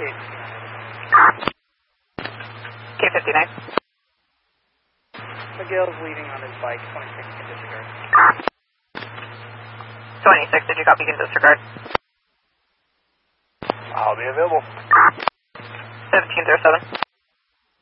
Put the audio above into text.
K-59. Miguel's leaving on his bike, 26 can disregard. 26, did you copy? Can disregard. I'll be available. 1707.